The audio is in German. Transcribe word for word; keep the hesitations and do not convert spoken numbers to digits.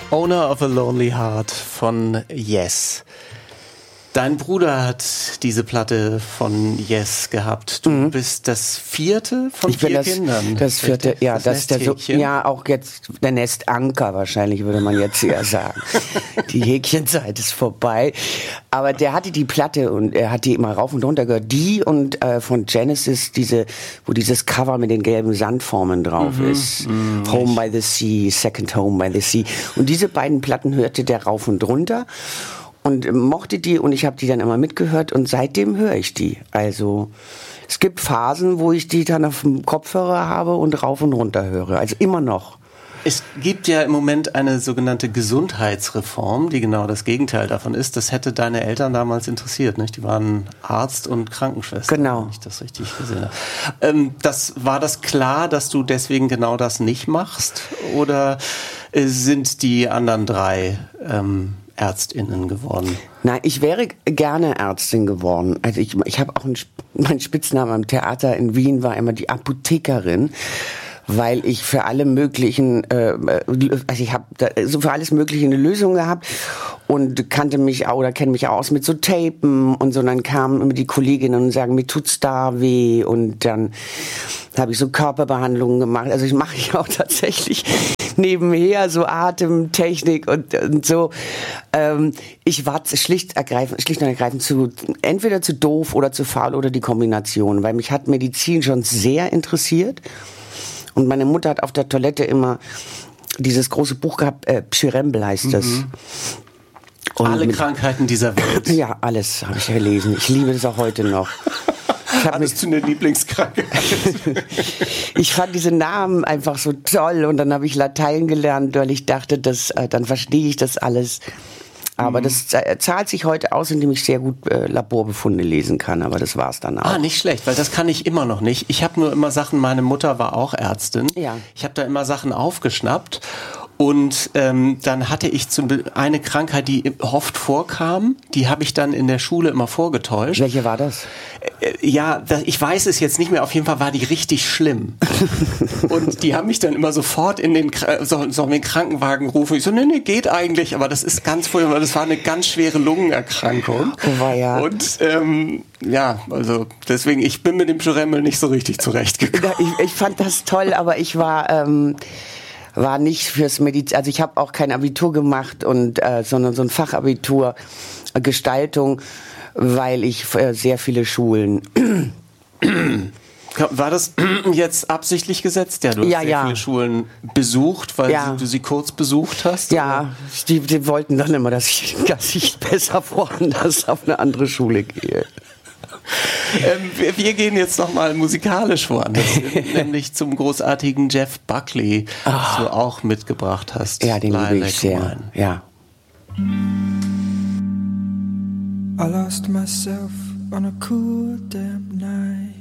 Owner of a Lonely Heart von Yes. Dein Bruder hat diese Platte von Yes gehabt. Du mhm. bist das vierte von ich vier bin das, Kindern. Das vierte, ja, das, das ist der so, ja auch jetzt der Nestanker wahrscheinlich würde man jetzt eher sagen. Die Häkchenzeit ist vorbei. Aber der hatte die Platte und er hat die immer rauf und runter gehört. Die und äh, von Genesis diese, wo dieses Cover mit den gelben Sandformen drauf mhm. ist. Mhm. Home by the Sea, Second Home by the Sea. Und diese beiden Platten hörte der rauf und runter. Und mochte die und ich habe die dann immer mitgehört und seitdem höre ich die. Also es gibt Phasen, wo ich die dann auf dem Kopfhörer habe und rauf und runter höre. Also immer noch. Es gibt ja im Moment eine sogenannte Gesundheitsreform, die genau das Gegenteil davon ist. Das hätte deine Eltern damals interessiert, nicht? Die waren Arzt und Krankenschwester, genau. wenn ich das richtig gesehen habe. Ähm, das, war das klar, dass du deswegen genau das nicht machst? Oder äh, sind die anderen drei ähm, ÄrztInnen geworden? Nein, ich wäre gerne Ärztin geworden. Also ich, ich habe auch einen, mein Spitzname am Theater in Wien war immer die Apothekerin, weil ich für alle möglichen, äh, also ich habe so für alles Mögliche eine Lösung gehabt und kannte mich auch oder kenne mich auch aus mit so Tapen und so. Und dann kamen immer die Kolleginnen und sagen, mir tut's da weh und dann habe ich so Körperbehandlungen gemacht. Also ich mache ich auch tatsächlich nebenher so Atemtechnik und, und so. Ähm, ich war schlicht ergreifend, schlicht und ergreifend zu entweder zu doof oder zu faul oder die Kombination, weil mich hat Medizin schon sehr interessiert. Und meine Mutter hat auf der Toilette immer dieses große Buch gehabt, äh, Pschyrembel heißt das. Mhm. Alle mit, Krankheiten dieser Welt. Ja, alles habe ich gelesen. Ich liebe das auch heute noch. Alles zu einer Lieblingskrankheit. Ich fand diese Namen einfach so toll und dann habe ich Latein gelernt, weil ich dachte, dass, äh, dann verstehe ich das alles. Aber das zahlt sich heute aus, indem ich sehr gut äh, Laborbefunde lesen kann. Aber das war's dann auch. Ah, nicht schlecht, weil das kann ich immer noch nicht. Ich habe nur immer Sachen, meine Mutter war auch Ärztin. Ja. Ich habe da immer Sachen aufgeschnappt. Und ähm, dann hatte ich zum, eine Krankheit, die oft vorkam, die habe ich dann in der Schule immer vorgetäuscht. Welche war das? Äh, ja, das, ich weiß es jetzt nicht mehr. Auf jeden Fall war die richtig schlimm. Und die haben mich dann immer sofort in den, so, so in den Krankenwagen rufen. Ich so, nee, nee, geht eigentlich. Aber das ist ganz furchtbar. Das war eine ganz schwere Lungenerkrankung. Oh, war ja. Und ähm, ja, also deswegen, ich bin mit dem Pschyrembel nicht so richtig zurechtgekommen. Ich, ich fand das toll, aber ich war... Ähm war nicht fürs Medizin, also ich habe auch kein Abitur gemacht und äh, sondern so ein Fachabitur äh, Gestaltung, weil ich äh, sehr viele Schulen. War das jetzt absichtlich gesetzt? Ja, du hast ja, sehr ja. viele Schulen besucht, weil ja. du sie kurz besucht hast? Ja, die, die wollten dann immer, dass ich, dass ich besser woanders auf eine andere Schule gehe. Ähm, wir, wir gehen jetzt nochmal musikalisch woanders, nämlich zum großartigen Jeff Buckley, oh. das du auch mitgebracht hast. Ja, den liebe ich sehr. Mine. Ja. I lost myself on a cool damn night.